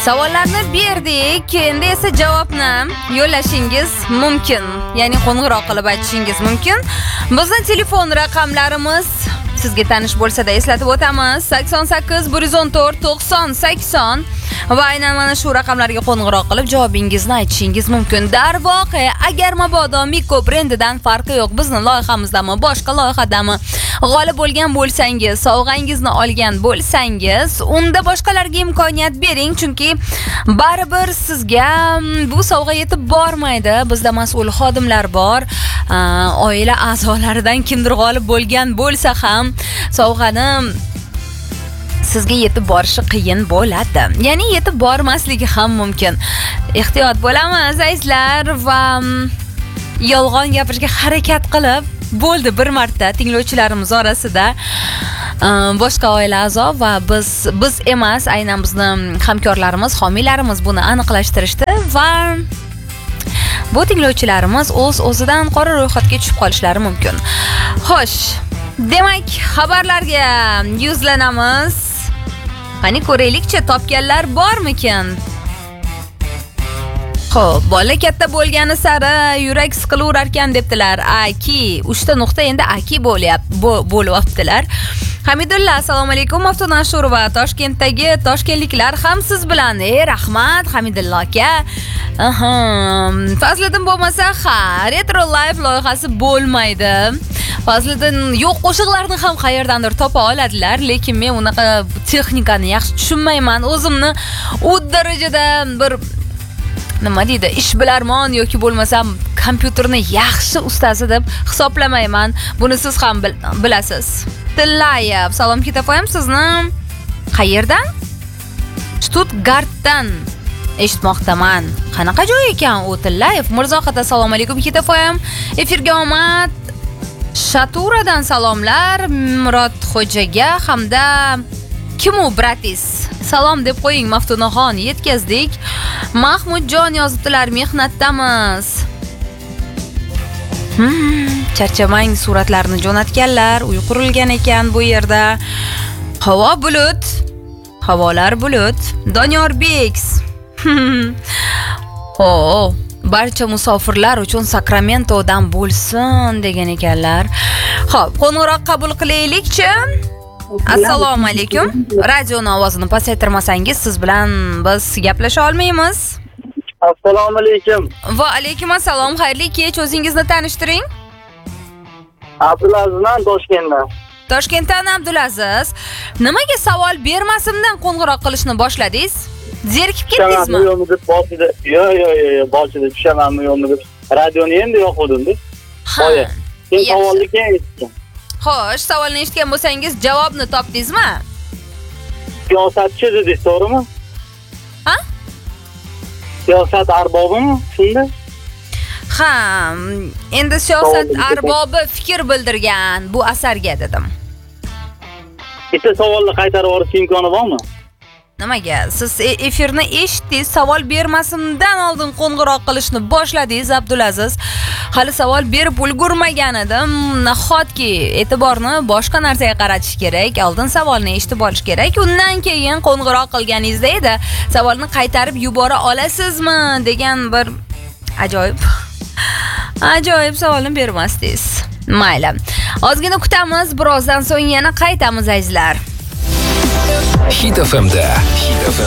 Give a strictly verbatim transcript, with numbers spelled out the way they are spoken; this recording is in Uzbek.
Savollarni berdik, endi esa javobni yo'llashingiz mumkin. Ya'ni qo'ng'iroq qilib aytishingiz mumkin. Bizning telefon raqamlarimiz sizga tanish bo'lsa-da eslatib o'tamiz. sakson sakkiz bir yuz o'n to'rt to'qson sakson va aynan mana shu raqamlarga qo'ng'iroq qilib javobingizni aytishingiz mumkin. Darvoqe, agar mabodo Miko brendidan farqi yo'q, bizning loyihamizdami, boshqa loyihadami g'olib bo'lgan bo'lsangiz, sovg'angizni olgan bo'lsangiz, unda boshqalarga imkoniyat bering, chunki baribir sizga bu sovg'a yetib bormaydi. Bizda mas'ul xodimlar bor. Oila a'zolaridan kimdir g'olib bo'lgan bo'lsa ham sovg'ani sizga yetib borishi qiyin bo'ladi. Ya'ni yetib bormasligi ham mumkin. Ehtiyot bo'lamiz azizlar va yolg'on gapirishga harakat qilib bo'ldi bir marta tinglovchilarimiz orasida boshqa oila a'zo va biz biz emas, aynan bizning hamkorlarimiz, homiylarimiz buni aniqlashtirishdi va bu tinglovchilarimiz o'z-o'zidan qora ro'yxatga tushib qolishlari mumkin. Xo'sh, demak, xabarlarga yuzlanamiz. Qani ko'raylikchi, topganlar bormikin? Xo'p, bola katta bo'lgani sari yurak siqilaverar ekan debdilar. Aki, uchta nuqta endi aki bo'lyapti, bo'lyaptilar. Hamidulla, assalomu alaykum. Maftun Ashurova, Toshkentdagi toshkentliklar ham siz bilan. Ey, rahmat Hamidulla aka. Aha, Fazliddin bo'lmasa, ha, Retro Life loyihasi bo'lmaydi. Fazliddin yo'q, qo'shiqlarni ham qayerdandir topa oladilar, lekin men unaqa texnikani yaxshi tushunmayman. O'zimni u darajada bir nima deydi, ishbilarmon yoki bo'lmasam kompyuterni yaxshi ustasi deb hisoblamayman. Buni siz ham bil bilasiz. Tillayev, salom ketafoyam, sizni qayerdan? Stuttgartdan eshitmoqdaman. Qanaqa joy ekan u? Tillayev Mirzoxat, assalomu alaykum ketafoyam. Efirga omad. Shaturadan salomlar Murodxo'jaga hamda kim u bratis? Salom deb qo'ying Maftunaxon, yetkazdik. Mahmudjon yozibdilar, mehnatdamiz. Hmm, charchamang, suratlarni jo'natganlar, uy qurilgan ekan bu yerda. Havo bulut, havolar bulut. Donyorbek. Oh, barcha musofirlar uchun Sakramentodan bo'lsin degan ekanlar. Xo'p, qo'ng'iroq qabul qilaylikchi. Assalomu alaykum. Radioni ovozini pasaytirmasangiz siz bilan biz gaplasha olmaymiz. Assalomu alaykum. Va alaykum assalom. Xayrli kech. O'zingizni tanishtiring. Abdulazizman, Toshkentdan. Toshkentdan Abdulaziz. Nimaga savol bermasimdan qo'ng'iroq qilishni boshladingiz? Zerikib ketdingizmi? Yo'qmi deb boshida. Yo'q, yo'q, yo'q, boshida tushamanmi yo'qmi deb radioni endi yo'qodim-da. Qo'ya. Keyin savolni keyin eshitdim. Xo'sh, savolni eshitgan bo'lsangiz, javobni topdingizmi? Siyosatchi dedingiz, to'g'rimi? Ha? Siyosat arbobimi shunda? Ha, endi siyosat arbobi fikr bildirgan bu asarga dedim. Bitta savolni qaytarib olish imkoni bormi? Nimaga? Siz efirni eshitdingiz, savol bermasimdan oldin qo'ng'iroq qilishni boshladingiz Abdulaziz. Hali savol berib ulgurmagan edim. Nahotki e'tiborni boshqa narsaga qaratish kerak, oldin savolni eshitib olish kerak, undan keyin qo'ng'iroq qilganingizda edi, savolni qaytarib yubora olasizmi degan bir ajoyib ajoyib savolni bermasdingiz. Mayli. Ozgina kutamiz, birozdan so'ng yana qaytamiz azizlar. Hit F M'da Hit F